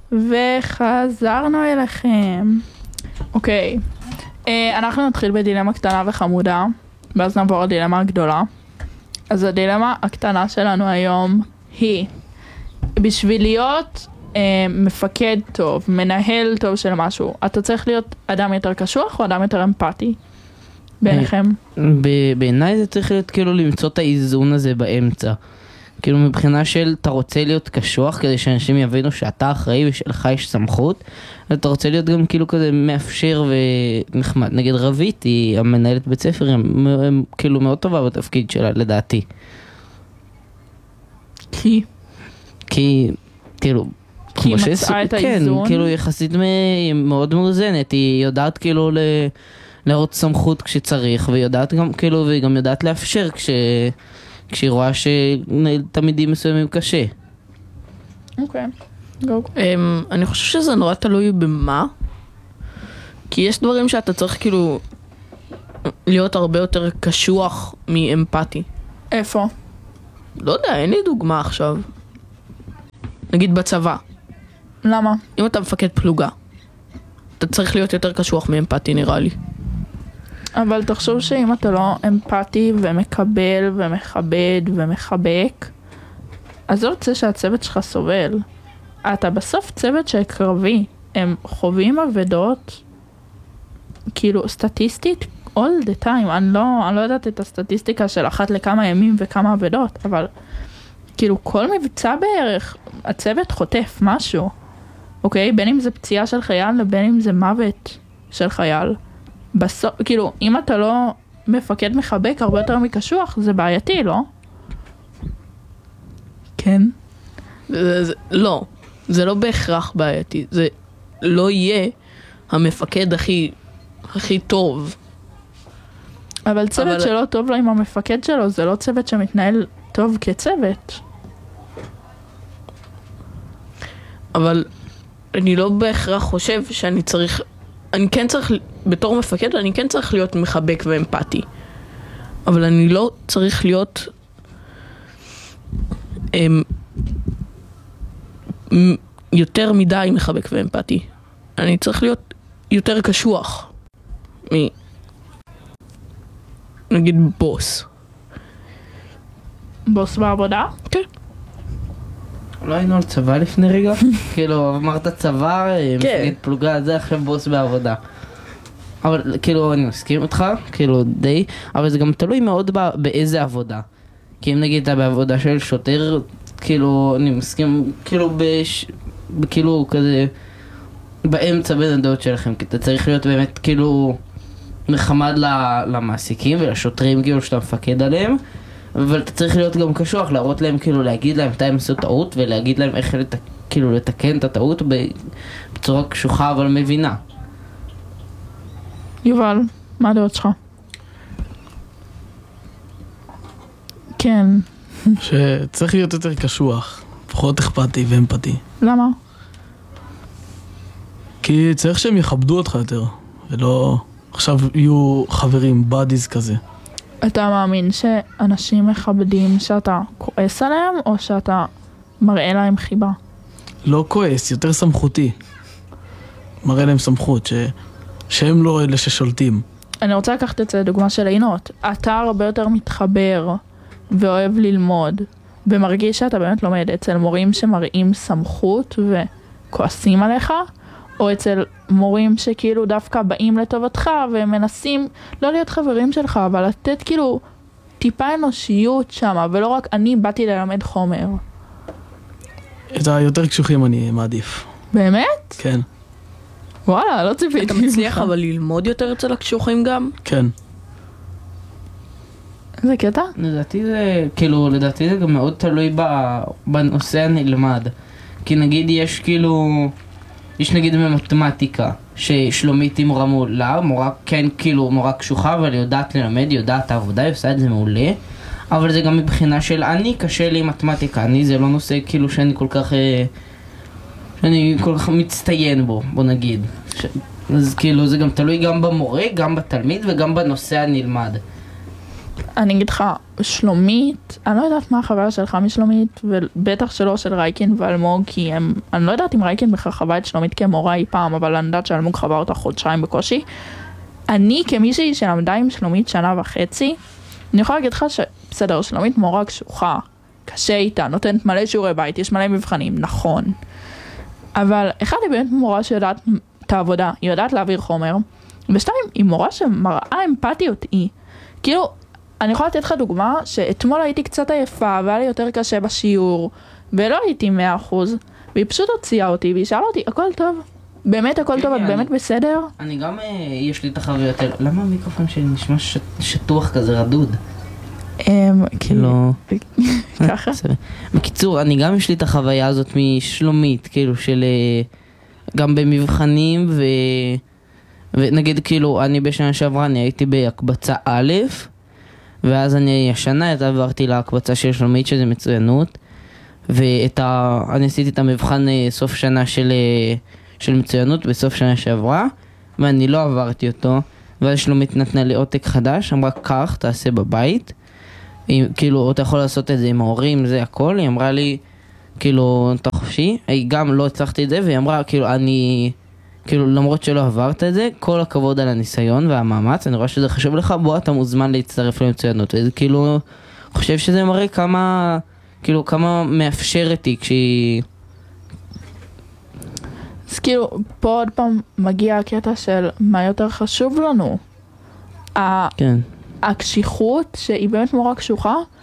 וחזרנו אליכם. אוקיי, אנחנו נתחיל בדילמה קטנה וחמודה, ואז נעבור לדילמה הגדולה. אז הדילמה הקטנה שלנו היום היא, בשביל להיות מפקד טוב, מנהל טוב של משהו, אתה צריך להיות אדם יותר קשוח או אדם יותר אמפתי? בעיניכם? בעיניי זה צריך להיות כאילו למצוא את האיזון הזה באמצע. כאילו מבחינה של אתה רוצה להיות קשוח כדי שאנשים יבינו שאתה אחראי ושלך יש סמכות, ואתה רוצה להיות גם כאילו כזה מאפשר ונחמד. נגיד רבית היא המנהלת בית ספר, היא כאילו מאוד טובה בתפקיד שלה לדעתי. כי כאילו כי היא מצאה את האיזון? כן, כאילו יחסית מאוד מאוזנת, היא יודעת כאילו להראות סמכות כשצריך, והיא יודעת גם כאילו, והיא גם יודעת לאפשר כשהיא רואה שתלמידים מסוימים קשה. אוקיי. אני חושב שזה נורא תלוי במה, כי יש דברים שאתה צריך כאילו להיות הרבה יותר קשוח מאמפתי. איפה? לא יודע, אין לי דוגמה עכשיו. נגיד בצבא. למה? אם אתה מפקד פלוגה, אתה צריך להיות יותר קשוח מאמפתי נראה לי. אבל תחשוב שאם אתה לא אמפתי ומקבל ומכבד ומחבק, אז זה רוצה שהצוות שלך סובל. אתה בסוף צוות שקרבי, הם חווים עבדות, כאילו סטטיסטית all the time. אני לא יודעת את הסטטיסטיקה של אחת לכמה ימים וכמה עבדות, אבל כאילו כל מבצע בערך, הצוות חוטף משהו. אוקיי? בין אם זה פציעה של חייל לבין אם זה מוות של חייל. בסוף, כאילו, אם אתה לא מפקד מחבק הרבה יותר מקשוח, זה בעייתי, לא? כן. לא, זה לא בהכרח בעייתי. זה לא יהיה המפקד הכי טוב. אבל צוות שלא טוב לו עם המפקד שלו, זה לא צוות שמתנהל טוב כצוות. אבל אני לא בהכרח חושב שאני צריך, אני כן צריך, בתור מפקד, אני כן צריך להיות מחבק ואמפתי. אבל אני לא צריך להיות יותר מדי מחבק ואמפתי. אני צריך להיות יותר קשוח נגיד בוס. בוס בעבודה? כן. לא היינו על צבא לפני רגע? כאילו אמרת צבא, מפקד פלוגה, זה עכשיו בוס בעבודה. אבל כאילו אני מסכים איתך, כאילו די, אבל זה גם תלוי מאוד באיזה עבודה. כי אם נגיד אתה בעבודה של שוטר, כאילו אני מסכים, כאילו כאילו כזה באמצע בין הדעות שלכם, כי אתה צריך להיות באמת כאילו מחמד למעסיקים ולשוטרים כאילו שאתה מפקד עליהם, אבל אתה צריך להיות גם קשוח, להראות להם כאילו, להגיד להם מתי הם עשו טעות ולהגיד להם איך כאילו לתקן את הטעות בצורה קשוחה אבל מבינה. יובל, מה הדעות שלך? כן. שצריך להיות יותר קשוח, פחות אכפתי ואמפתי. למה? כי צריך שהם יכבדו אותך יותר, ולא עכשיו יהיו חברים, בדיז כזה. אתה מאמין שאנשים מכבדים שאתה כועס עליהם, או שאתה מראה להם חיבה? לא כועס, יותר סמכותי. מראה להם סמכות, שהם לא אלה ששולטים. אני רוצה לקחת את זה לדוגמה של עינות. אתה הרבה יותר מתחבר ואוהב ללמוד, ומרגיש שאתה באמת לומד אצל מורים שמראים סמכות וכועסים עליך, או אצל מורים שכאילו דווקא באים לטובתך ומנסים לא להיות חברים שלך, אבל לתת כאילו טיפה אנושיות שם, ולא רק אני באתי ללמד חומר. את היותר קשוחים אני מעדיף. באמת? כן. וואלה, לא ציפיתי. אתה מצליח אבל ללמוד יותר אצל הקשוחים גם? כן. זה קטע? לדעתי זה, כאילו, לדעתי זה גם מאוד תלוי בנושא הנלמד. כי נגיד יש כאילו, יש נגיד במתמטיקה, ששלומית היא מורה מעולה, מורה כן כאילו מורה קשוחה, אבל היא יודעת ללמד, היא יודעת העבודה, היא עושה את זה מעולה. אבל זה גם מבחינה של אני, קשה לי מתמטיקה, אני זה לא נושא כאילו שאני כל כך מצטיין בו, בוא נגיד. אז כאילו זה גם תלוי גם במורה, גם בתלמיד וגם בנושא הנלמד. אני אגיד לך, שלומית, אני לא יודעת מה החוויה שלך משלומית, ובטח שלא של רייקין ואלמוג, כי אני לא יודעת אם רייקין בכלל חווה את שלומית כמורה אי פעם, אבל אני יודעת שאלמוג חווה אותה חודשיים בקושי. אני כמישהי שלמדה עם שלומית 1.5 שנה, אני יכולה להגיד לך שבסדר, שלומית מורה קשוחה, קשה איתה, נותנת מלא שיעורי בית, יש מלא מבחנים, נכון. אבל אחד היא באמת מורה שיודעת את העבודה, היא יודעת להעביר חומר, ושתיים, היא מורה שמראה אמפתיות, כאילו, אני יכולה לתת לך דוגמה שאתמול הייתי קצת עייפה והיה לי יותר קשה בשיעור ולא הייתי 100%, והיא פשוט הוציאה אותי והיא שאלה אותי, הכל טוב? באמת הכל טוב? את באמת בסדר? אני גם, יש לי את החוויות, למה המיקרופון שלי נשמע שטוח כזה רדוד? כאילו... ככה? בקיצור, אני גם יש לי את החוויה הזאת משלומית, כאילו של... גם במבחנים ונגיד כאילו אני בשנה שעברה אני הייתי בהקבצה א' ואז אני השנה עברתי להקבצה של שלומית שזה מצוינות אני עשיתי את המבחן סוף שנה של מצוינות בסוף שנה שעברה ואני לא עברתי אותו ואז שלומית נתנה לי עותק חדש, אמרה כך תעשה בבית כאילו אתה יכול לעשות את זה עם ההורים זה הכל, היא אמרה לי כאילו אתה חופשי, היא גם לא הצלחתי את זה והיא אמרה כאילו למרות שלא עברת את זה, כל הכבוד על הניסיון והמאמץ, אני רואה שזה חשוב לך, בוא אתה מוזמן להצטרף למצוינות, וזה כאילו, חושב שזה מראה כמה מאפשרת היא כשהיא... אז כאילו, פה עוד פעם מגיע הקטע של מה יותר חשוב לנו. כן. הקשיחות, שהיא באמת מורה קשוחה,